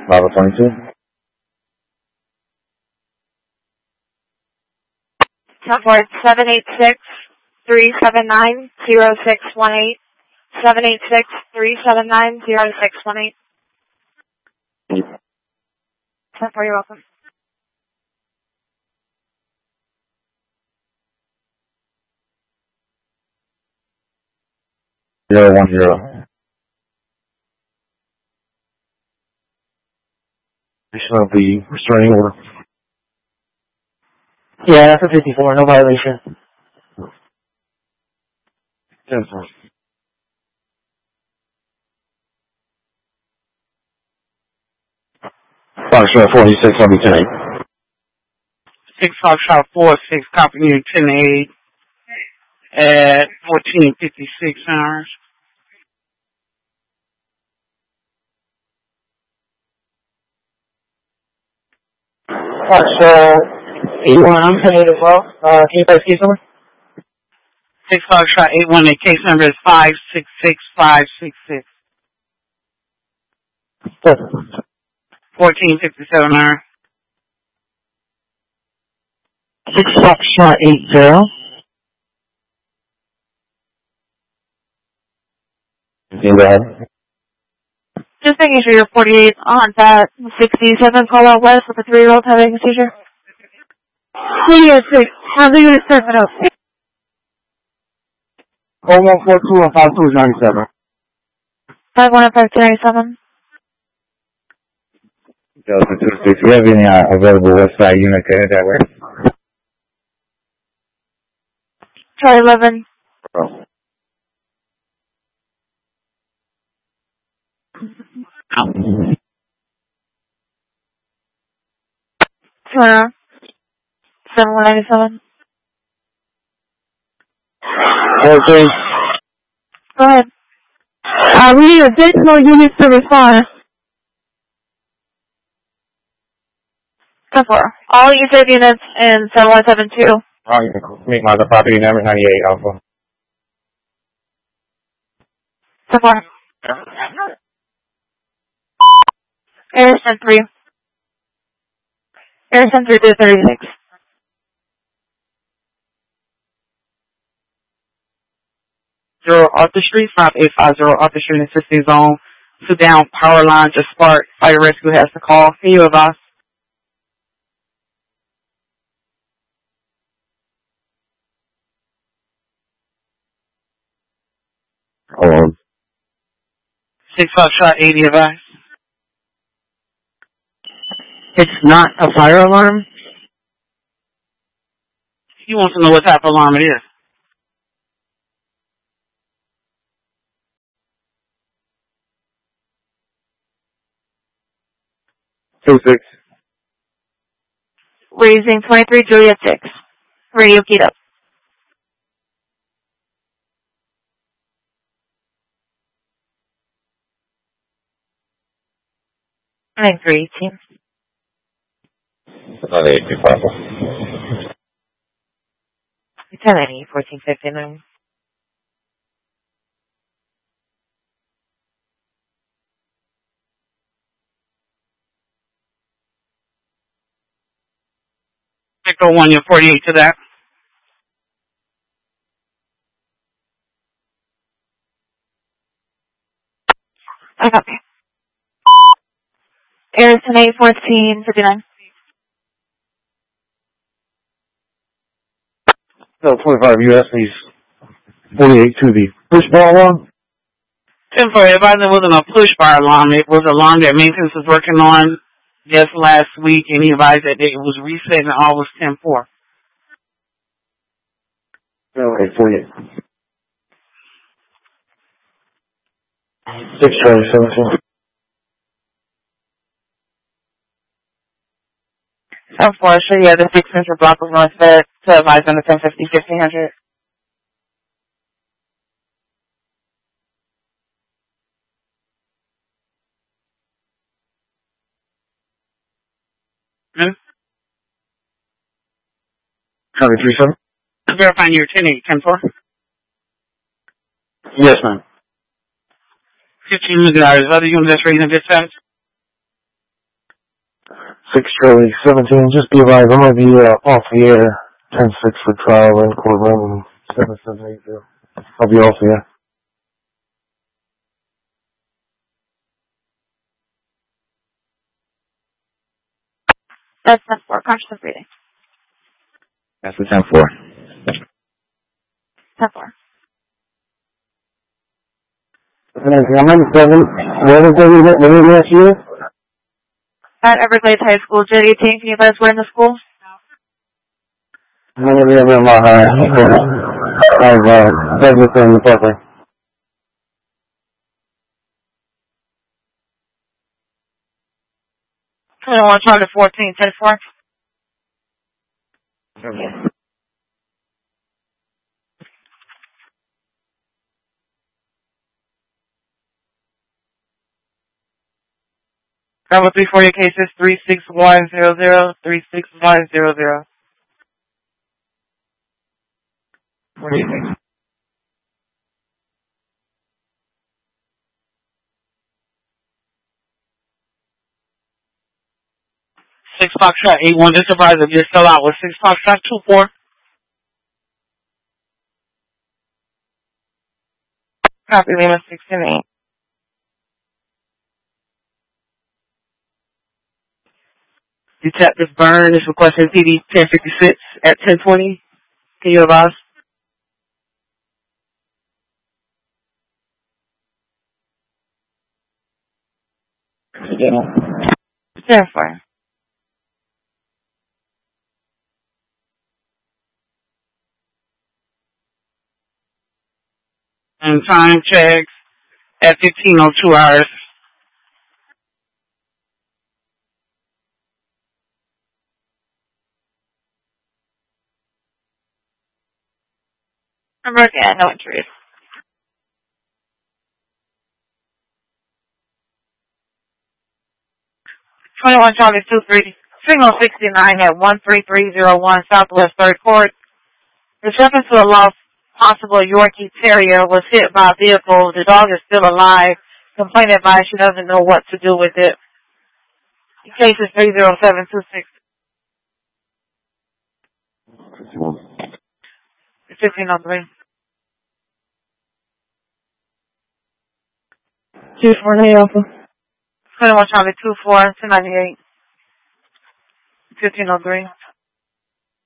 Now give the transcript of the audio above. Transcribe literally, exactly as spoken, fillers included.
Bravo twenty-two. Number seven eight six, three seven nine, zero six one eight. seven eight six, three seven nine, zero six one eight. ten four, you're welcome. Zero one zero. Of the restraining order. Yeah, that's a fifty-four, no violation. ten four. Foxtrot forty-six, I'll be ten eight. six Foxtrot four six, copy you ten eight at fourteen fifty-six hours. Foxtrot eight one, I'm ten eight as well. Uh, can you press case number? six Foxtrot eight one, the case number is five six six five six six. fourteen fifty-seven hours. six Foxtrot eight zero. Go ahead. Just making sure you're forty-eight on that sixty-seven call out west with a three-year-old having a seizure. forty-eight, have the unit start it up. Call one four two and five two is ninety-seven. five one and five two ninety-seven. Delta two six, we have any uh, available West Side units headed that way? Charlie eleven. Oh. Turner. seven one ninety-seven. Okay. Go ahead. Uh, we need additional units to respond. ten four. All U S A units in seven one seven two. Wrong, meet my property number ninety-eight Alpha. ten four. Harrison three. Harrison three to thirty-six. Zero Arthur Street, five eight five zero Arthur Street, assisting zone. Two down, power line just sparked. Fire rescue has to call. Can you advise? Hold on. six Foxtrot eighty advice. It's not a fire alarm? He wants to know what type of alarm it is. Two six. Raising twenty-three Juliet six. Radio keyed up. nine three eighteen. Another eight two five. ten ninety, fourteen fifty-nine. Echo one, you're forty-eight to that. I copy. Harrison eight fourteen fifty-nine. No, twenty-five U S, please. forty-eight to the push bar alarm. ten four, advise it wasn't a push fire alarm. It was an alarm that maintenance was working on just last week, and he advised that it was reset in August ten four. Okay, forty-eight. six Charlie seven four. ten four, sure, yeah, the six Mister Block was north of to advise on the ten fifty, fifteen hundred. Hmm? Charlie three seven. Verifying your ten eight, ten four. Yes, ma'am. fifteen million dollars. Other units that's raising dispatch? six Charlie seventeen. Just be advised, I'm going to be uh, off the air ten six for trial and courtroom seven seven eight zero. I'll be off the air. That's ten four. Conscious breathing. That's the ten four. ten four. I'm on seven. Where is it? Where is it next year? At Everglades High School, J eighteen. Can you advise where in the school? I'm going to be in my high. I've uh, Douglas in the Parkway. twenty-one Charlie fourteen. ten four. Number three for your case is three six one zero zero, three six one zero zero. What do you think? Six Foxtrot eight one, just advise if you're still out with six Foxtrot two four. Copy Lima sixteen eight. Detective Byrne is requesting P D ten fifty-six at ten twenty. Can you advise? ten four. And time checks at fifteen oh two hours. Number again, no entries. twenty-one Charlie two three. Signal sixty-nine at one three three zero one Southwest third Court. With reference to a lost possible Yorkie Terrier was hit by a vehicle. The dog is still alive. Complaint advised she doesn't know what to do with it. The case is three zero seven two six. fifteen oh three. two four nine Alpha. twenty-one Charlie two four two ninety-eight. fifteen oh three.